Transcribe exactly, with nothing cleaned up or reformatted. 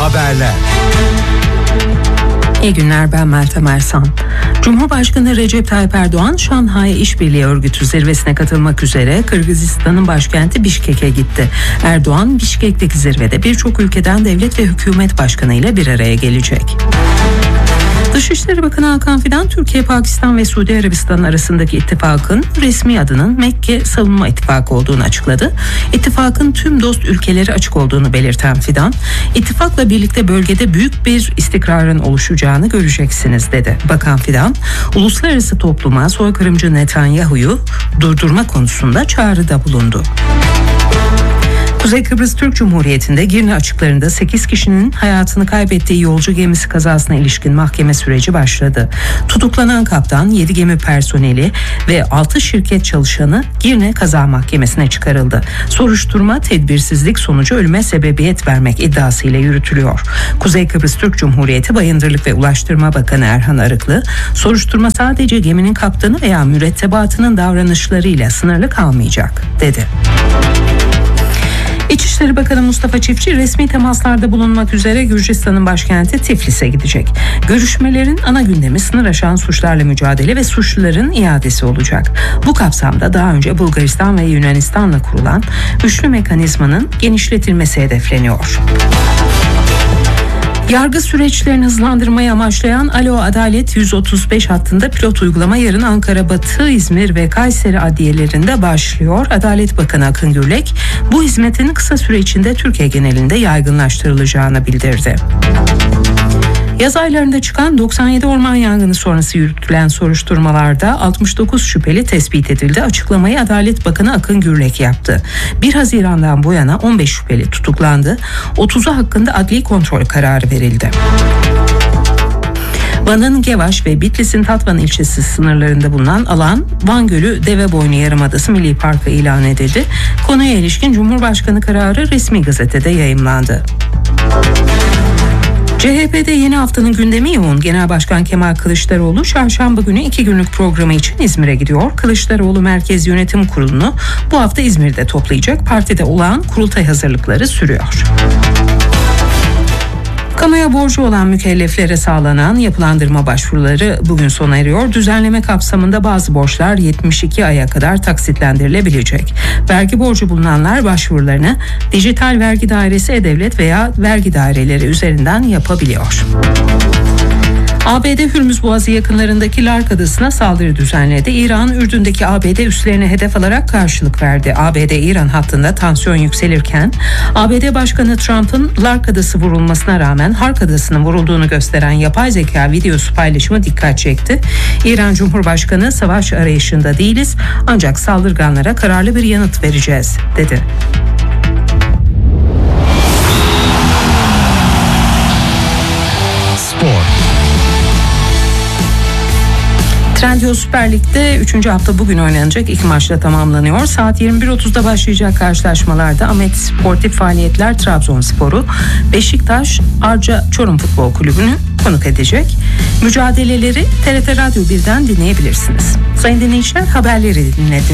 haberler. İyi günler, ben Meltem Ersan. Cumhurbaşkanı Recep Tayyip Erdoğan, Şanghay İşbirliği Örgütü zirvesine katılmak üzere Kırgızistan'ın başkenti Bişkek'e gitti. Erdoğan, Bişkek'teki zirvede birçok ülkeden devlet ve hükümet başkanı ile bir araya gelecek. Dışişleri Bakanı Hakan Fidan, Türkiye, Pakistan ve Suudi Arabistan arasındaki ittifakın resmi adının Mekke Savunma İttifakı olduğunu açıkladı. İttifakın tüm dost ülkeleri açık olduğunu belirten Fidan, ittifakla birlikte bölgede büyük bir istikrarın oluşacağını göreceksiniz dedi. Bakan Fidan, uluslararası topluma soykırımcı Netanyahu'yu durdurma konusunda çağrıda bulundu. Kuzey Kıbrıs Türk Cumhuriyeti'nde Girne açıklarında sekiz kişinin hayatını kaybettiği yolcu gemisi kazasına ilişkin mahkeme süreci başladı. Tutuklanan kaptan, yedi gemi personeli ve altı şirket çalışanı Girne Kaza Mahkemesi'ne çıkarıldı. Soruşturma, tedbirsizlik sonucu ölüme sebebiyet vermek iddiasıyla yürütülüyor. Kuzey Kıbrıs Türk Cumhuriyeti Bayındırlık ve Ulaştırma Bakanı Erhan Arıklı, soruşturma sadece geminin kaptanı veya mürettebatının davranışlarıyla sınırlı kalmayacak dedi. İçişleri Bakanı Mustafa Çiftçi resmi temaslarda bulunmak üzere Gürcistan'ın başkenti Tiflis'e gidecek. Görüşmelerin ana gündemi sınır aşan suçlarla mücadele ve suçluların iadesi olacak. Bu kapsamda daha önce Bulgaristan ve Yunanistan'la kurulan üçlü mekanizmanın genişletilmesi hedefleniyor. Yargı süreçlerini hızlandırmayı amaçlayan Alo Adalet yüz otuz beş hattında pilot uygulama yarın Ankara, Batı, İzmir ve Kayseri adliyelerinde başlıyor. Adalet Bakanı Akın Gürlek, bu hizmetin kısa süre içinde Türkiye genelinde yaygınlaştırılacağını bildirdi. Yaz aylarında çıkan doksan yedi orman yangını sonrası yürütülen soruşturmalarda altmış dokuz şüpheli tespit edildi. Açıklamayı Adalet Bakanı Akın Gürlek yaptı. bir Haziran'dan bu yana on beş şüpheli tutuklandı. otuzu hakkında adli kontrol kararı verildi. Van'ın Gevaş ve Bitlis'in Tatvan ilçesi sınırlarında bulunan alan Van Gölü Deveboynu Yarımadası Milli Parkı ilan edildi. Konuya ilişkin Cumhurbaşkanı kararı resmi gazetede yayımlandı. C H P'de yeni haftanın gündemi yoğun. Genel Başkan Kemal Kılıçdaroğlu çarşamba günü iki günlük programı için İzmir'e gidiyor. Kılıçdaroğlu Merkez Yönetim Kurulu'nu bu hafta İzmir'de toplayacak. Partide olağan kurultay hazırlıkları sürüyor. Kamuya borcu olan mükelleflere sağlanan yapılandırma başvuruları bugün sona eriyor. Düzenleme kapsamında bazı borçlar yetmiş iki aya kadar taksitlendirilebilecek. Vergi borcu bulunanlar başvurularını Dijital Vergi Dairesi E-Devlet veya vergi daireleri üzerinden yapabiliyor. A B D Hürmüz Boğazı yakınlarındaki Lark Adası'na saldırı düzenledi. İran, Ürdün'deki A B D üslerine hedef alarak karşılık verdi. A B D-İran hattında tansiyon yükselirken A B D Başkanı Trump'ın Lark Adası vurulmasına rağmen Hark Adası'nın vurulduğunu gösteren yapay zeka videosu paylaşımı dikkat çekti. İran Cumhurbaşkanı, savaş arayışında değiliz ancak saldırganlara kararlı bir yanıt vereceğiz dedi. Spor. Trendyol Süper Lig'de üçüncü hafta bugün oynanacak iki maçla tamamlanıyor. Saat yirmi bir otuzda başlayacak karşılaşmalarda Ahmet Sportif Faaliyetler Trabzonspor'u, Beşiktaş Arca Çorum Futbol Kulübü'nü konuk edecek. Mücadeleleri T R T Radyo birden dinleyebilirsiniz. Sayın dinleyiciler, haberleri dinlediniz.